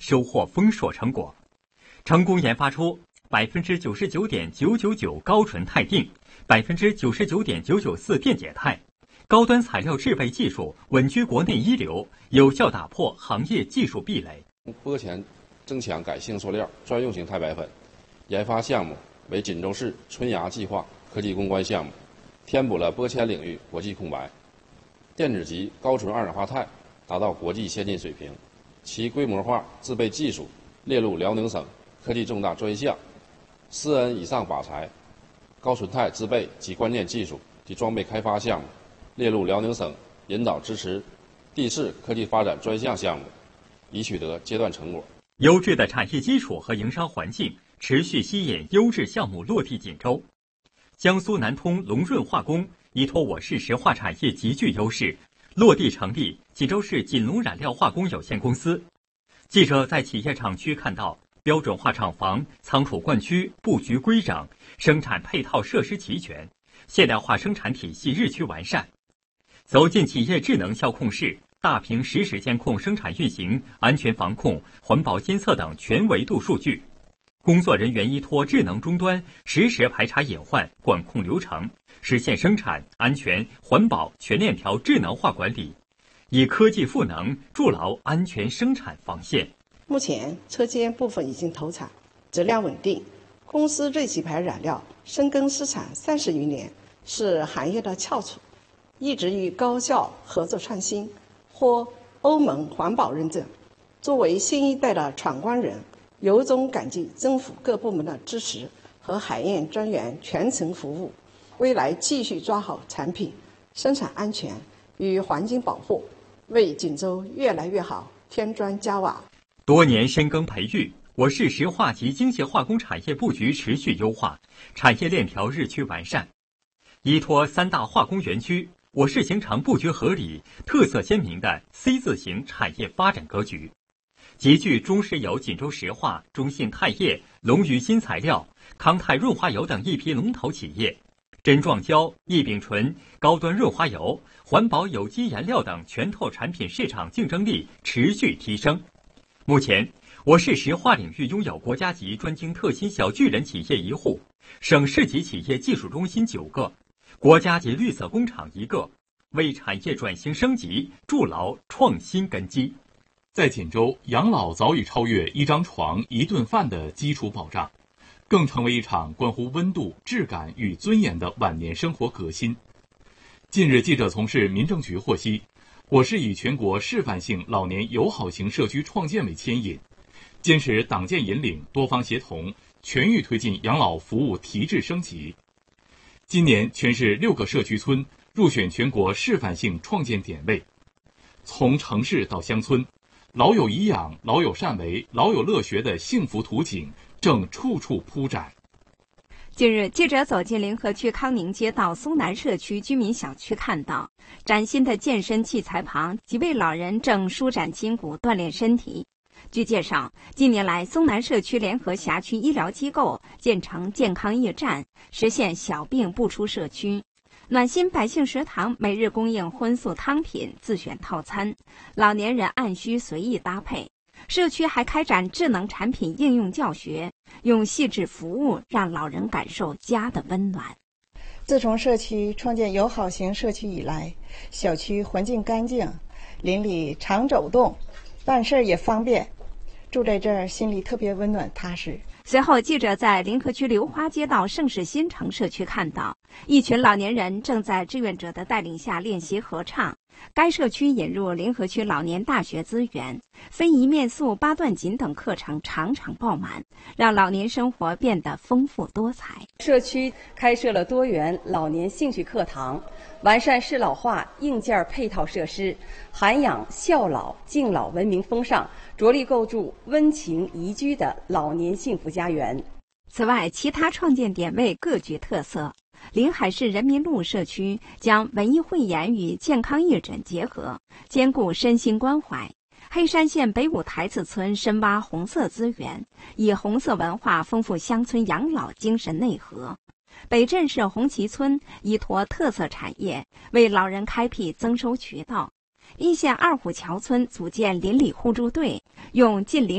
收获丰硕成果，成功研发出99.999%高纯钛锭、99.994%电解钛，高端材料制备技术稳居国内一流，有效打破行业技术壁垒。 玻前增强改性塑料专用型钛白粉研发项目为锦州市春芽计划科技攻关项目，填补了玻纤领域国际空白。电子级高纯二氧化钛达到国际先进水平，其规模化制备技术列入辽宁省科技重大专项，4N 以上靶材高纯钛制备及关键技术及装备开发项目列入辽宁省引导支持地市科技发展专项项目，已取得阶段成果。 优质的产业基础和营商环境持续吸引优质项目落地锦州。江苏南通龙润化工依托我市石化产业极具优势，落地成立锦州市锦龙染料化工有限公司。记者在企业厂区看到标准化厂房、仓储灌区布局规整，生产配套设施齐全，现代化生产体系日趋完善。走进企业智能销控室，大屏实时监控生产运行、安全防控、环保监测等全维度数据。工作人员依托智能终端，实时排查隐患，管控流程，实现生产安全、环保全链条智能化管理，以科技赋能，筑牢安全生产防线。 目前车间部分已经投产，质量稳定。公司瑞奇牌染料深耕市场30余年，是行业的翘楚，一直与高校合作创新，获欧盟环保认证。作为新一代的闯关人，由衷感激政府各部门的支持和海燕专员全程服务，未来继续抓好产品生产安全与环境保护，为锦州越来越好添砖加瓦。 多年深耕培育，我市石化及精细化工产业布局持续优化，产业链条日趋完善。依托3大化工园区，我市形成布局合理、特色鲜明的 C 字形产业发展格局。集聚中石油锦州石化、中信钛业、龙鱼新材料、康泰润滑油等一批龙头企业，真撞胶、异丙醇、高端润滑油、环保有机颜料等全透产品市场竞争力持续提升。目前，我市石化领域拥有国家级专精特新小巨人企业1户，省市级企业技术中心9个，国家级绿色工厂1个，为产业转型升级筑牢创新根基。 在锦州，养老早已超越一张床、一顿饭的基础保障，更成为一场关乎温度、质感与尊严的晚年生活革新。近日，记者从市民政局获悉，我市以全国示范性老年友好型社区创建为牵引，坚持党建引领、多方协同，全域推进养老服务提质升级。今年，全市6个社区村入选全国示范性创建点位，从城市到乡村，老有颐养、老有善为、老有乐学的幸福图景正处处铺展。 近日，记者走进临河区康宁街道松南社区居民小区，看到崭新的健身器材旁，几位老人正舒展筋骨、锻炼身体。据介绍，近年来，松南社区联合辖区医疗机构建成健康驿站，实现小病不出社区。暖心百姓食堂每日供应荤素汤品自选套餐，老年人按需随意搭配。社区还开展智能产品应用教学，用细致服务让老人感受家的温暖。 自从社区创建友好型社区以来，小区环境干净，邻里常走动，办事也方便，住在这儿心里特别温暖踏实。 随后，记者在临河区流花街道盛世新城社区看到，一群老年人正在志愿者的带领下练习合唱。该社区引入临河区老年大学资源，非遗面塑、八段锦等课程场场爆满，让老年生活变得丰富多彩。 社区开设了多元老年兴趣课堂，完善适老化硬件配套设施，涵养孝老敬老文明风尚，着力构筑温情宜居的老年幸福家园。 此外，其他创建点位各具特色。临海市人民路社区将文艺汇演与健康义诊结合，兼顾身心关怀。黑山县北五台子村深挖红色资源，以红色文化丰富乡村养老精神内核。北镇市红旗村依托特色产业，为老人开辟增收渠道。一线二虎桥村组建邻里互助队，用近邻